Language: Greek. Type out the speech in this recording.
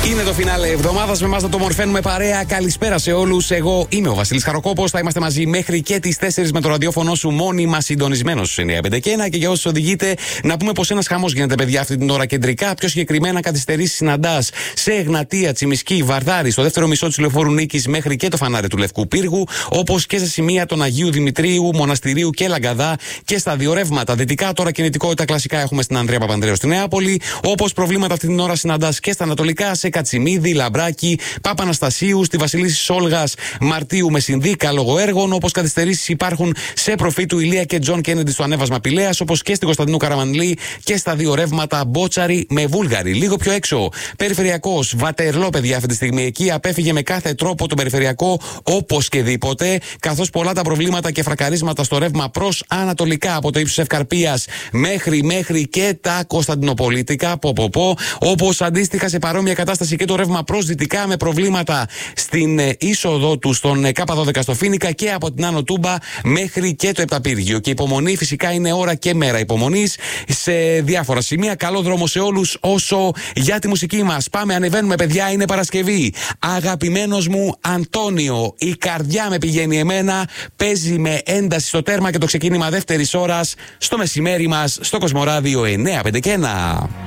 Είναι το φινάλε εβδομάδα. Με εμάς να το μορφαίνουμε παρέα. Καλησπέρα σε όλους. Εγώ είμαι ο Βασίλης Χαροκόπος. Θα είμαστε μαζί μέχρι και τις 4 με το ραδιόφωνο σου, μόνιμα συντονισμένος στους 951. Και για όσους οδηγείτε, να πούμε πως ένας χαμός γίνεται, παιδιά, αυτή την ώρα κεντρικά. Πιο συγκεκριμένα, καθυστερήσεις συναντάς σε Εγνατία, Τσιμισκή, Βαρδάρη, στο δεύτερο μισό της Λεωφόρου Νίκης μέχρι και το φανάρι του Λευκού Πύργου. Όπως και σε σημεία των Αγίου Δημητρίου, Μοναστηρίου και Λαγκαδά και στα δύο ρεύματα. Δυτικά τώρα κινητικότητα κλασικά έχουμε στην Ανδρέα Παπανδρέου στη Νεάπολη. Όπως προβλήματα αυτή την ώρα συναντάς και στα ανατολικά, σε Κατσιμίδη, Λαμπράκη, Παπαναστασίου, στη Βασιλίσσης Όλγας, Μαρτίου με Συνδίκα λόγω έργων. Όπως καθυστερήσεις υπάρχουν σε Προφήτου Ηλία και Τζον Κέννεντι στο ανέβασμα Πηλέας. Όπως και στην Κωνσταντινού Καραμανλή και στα δύο ρεύματα Μπότσαρη με Βούλγαρη. Λίγο πιο έξω, περιφερειακός Βατερλό, παιδιά, αυτή τη στιγμή εκεί απέφυγε με κάθε τρόπο τον περιφερειακό όπως και δίποτε. Καθώς πολλά τα προβλήματα και φρακαρίσματα στο ρεύμα προς ανατολικά από το ύψος Ευκαρπίας μέχρι και τα Κωνσταντινοπολίτικα. Όπως αντίστοιχα σε παρόμοια κατάσταση και το ρεύμα προς δυτικά με προβλήματα στην είσοδο του στον K12 στο Φίνικα και από την Άνω Τούμπα μέχρι και το Επταπύργιο. Και υπομονή φυσικά είναι ώρα και μέρα υπομονής σε διάφορα σημεία. Καλό δρόμο σε όλους. Όσο για τη μουσική μας, πάμε, ανεβαίνουμε, παιδιά, είναι Παρασκευή. Αγαπημένος μου Αντώνιο, η καρδιά με πηγαίνει εμένα, παίζει με ένταση στο τέρμα και το ξεκίνημα δεύτερης ώρας στο μεσημέρι μας στο Κοσμοράδιο 951.